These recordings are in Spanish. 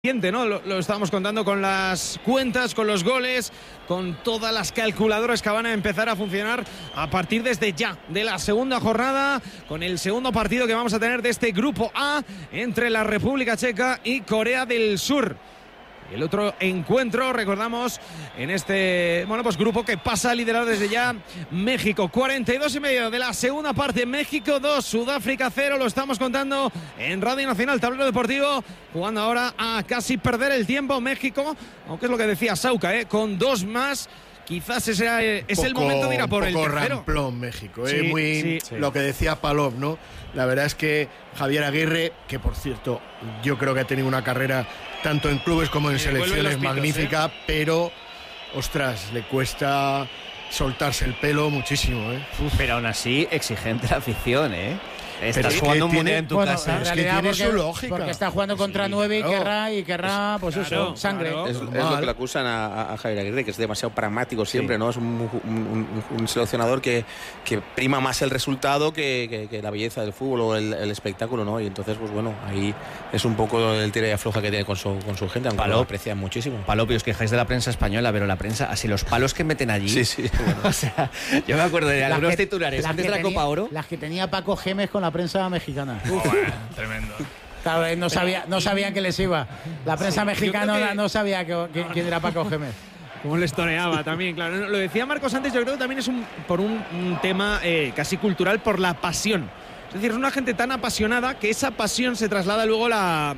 ¿no? Lo estábamos contando con las cuentas, con los goles, con todas las calculadoras que van a empezar a funcionar a partir desde ya de la segunda jornada, con el segundo partido que vamos a tener de este grupo A entre la República Checa y Corea del Sur. El otro encuentro, recordamos, en este grupo que pasa a liderar desde ya México. 42:30 de la segunda parte. México 2, Sudáfrica 0. Lo estamos contando en Radio Nacional, Tablero Deportivo. Jugando ahora a casi perder el tiempo México, aunque es lo que decía Sauca, con dos más. Quizás es el momento de ir a por el tercero. Ramplón México, sí. Lo que decía Palop, ¿no? La verdad es que Javier Aguirre, que por cierto, yo creo que ha tenido una carrera tanto en clubes como en selecciones magnífica, pero, ostras, le cuesta soltarse el pelo muchísimo, Pero aún así, exigente la afición, Estás jugando un mundial en tu casa. Es que tiene su lógica. Porque está jugando contra 9 y querrá, pues claro, eso, sangre. Claro. Es lo que le acusan a Javier Aguirre, que es demasiado pragmático siempre, ¿no? Es un seleccionador que prima más el resultado que la belleza del fútbol o el espectáculo, ¿no? Y entonces, pues bueno, ahí es un poco el tira y afloja que tiene con su gente, aunque lo aprecian muchísimo. Palopio, os quejáis de la prensa española, pero la prensa, así los palos que meten allí. Sí. Bueno. O sea, yo me acuerdo de algunos titulares antes de la Copa Oro. Las que tenía Paco Gémez con la prensa mexicana. Tremendo. Claro, no sabían que les iba. La prensa mexicana no sabía quién era Paco Gémez. Como les toreaba también, claro. Lo decía Marcos antes, yo creo que también es por un tema casi cultural, por la pasión. Es decir, es una gente tan apasionada que esa pasión se traslada luego a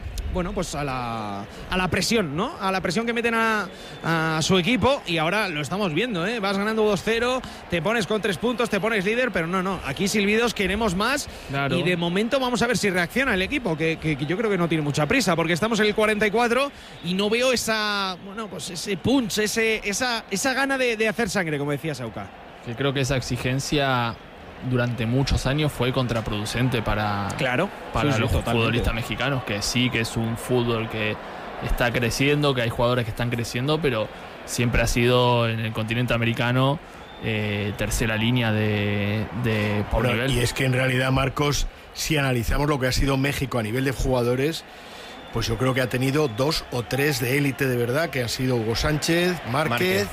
la presión, ¿no? A la presión que meten a su equipo, y ahora lo estamos viendo, Vas ganando 2-0, te pones con 3 puntos, te pones líder, pero no. Aquí silbidos, queremos más, claro. Y de momento vamos a ver si reacciona el equipo, que yo creo que no tiene mucha prisa, porque estamos en el 44 y no veo ese punch, esa gana de hacer sangre, como decía Sauca. Yo creo que esa exigencia durante muchos años fue contraproducente para los futbolistas mexicanos, que sí que es un fútbol que está creciendo, que hay jugadores que están creciendo, pero siempre ha sido en el continente americano tercera línea por nivel. Y es que en realidad, Marcos, si analizamos lo que ha sido México a nivel de jugadores, pues yo creo que ha tenido 2 o 3 de élite de verdad, que han sido Hugo Sánchez, Márquez.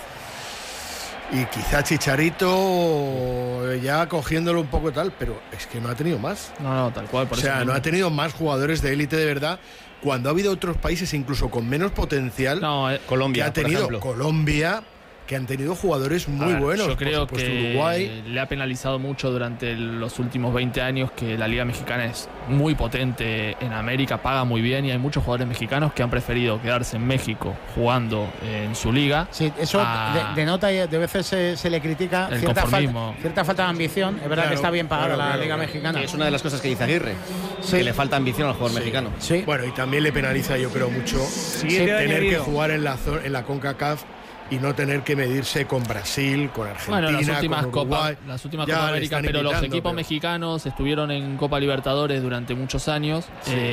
Y quizá Chicharito ya cogiéndolo un poco tal, pero es que no ha tenido más. No, tal cual. No ha tenido más jugadores de élite de verdad, cuando ha habido otros países incluso con menos potencial. Colombia, que ha tenido, por ejemplo. Colombia, que han tenido jugadores muy buenos. Yo creo por supuesto, que Uruguay le ha penalizado mucho durante los últimos 20 años que la Liga Mexicana es muy potente en América, paga muy bien, y hay muchos jugadores mexicanos que han preferido quedarse en México jugando en su liga. Sí, eso denota, y de veces se le critica cierta falta de ambición. Es verdad que está bien pagada la Liga Mexicana. Que es una de las cosas que dice Aguirre, que le falta ambición al jugador mexicano. Sí. Bueno, y también le penaliza, yo creo, mucho tener que jugar en la CONCACAF y no tener que medirse con Brasil, con Argentina, con Uruguay. Las últimas Copa América, pero los equipos mexicanos estuvieron en Copa Libertadores durante muchos años,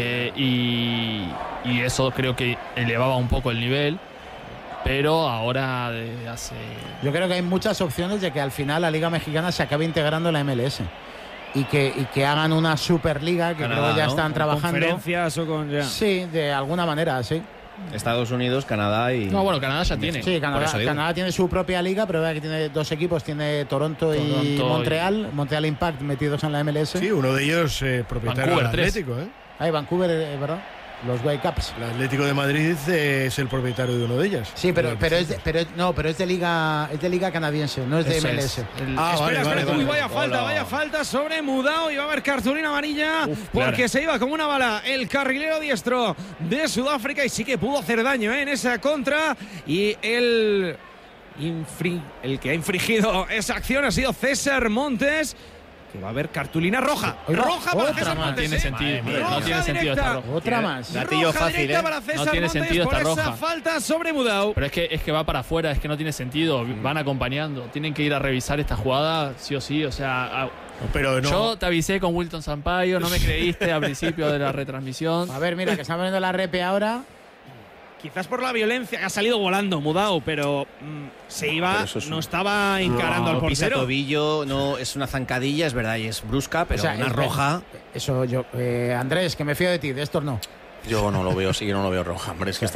y eso creo que elevaba un poco el nivel, pero ahora desde hace... Yo creo que hay muchas opciones de que al final la Liga Mexicana se acabe integrando en la MLS. Y que hagan una Superliga, que creo que ya están trabajando. ¿Conferencias o con ya? Sí, de alguna manera, sí. Estados Unidos, Canadá y... Canadá ya tiene. Sí, Canadá tiene su propia liga, pero que tiene 2 equipos, tiene Toronto y Montreal Impact metidos en la MLS. Sí, uno de ellos propietario del Atlético, Vancouver, ¿verdad? Los Whitecaps. El Atlético de Madrid es el propietario de uno de ellas. Sí, pero es de liga canadiense, no es de MLS. Espera, vaya falta sobre Mudao, y va a haber cartulina amarilla porque se iba como una bala el carrilero diestro de Sudáfrica, y sí que pudo hacer daño en esa contra, y el que ha infringido esa acción ha sido César Montes, que va a haber cartulina roja. Roja para César Montes. No tiene sentido. No tiene sentido esta roja. Otra más. Gatillo fácil, para César no tiene Montes sentido esta roja. Esa falta sobre Mudao. Pero es que va para afuera, es que no tiene sentido. Van acompañando. Tienen que ir a revisar esta jugada, sí o sí. O sea, pero no. Yo te avisé con Wilton Sampaio, no me creíste al principio de la retransmisión. A ver, mira, que está poniendo la repe ahora. Quizás por la violencia, ha salido volando Mudao, pero no estaba encarando al portero. Pisa tobillo, no, es una zancadilla, es verdad, y es brusca, pero una roja. Eso Andrés, que me fío de ti, de estos no. Yo no lo veo, sí que no lo veo roja, hombre, es que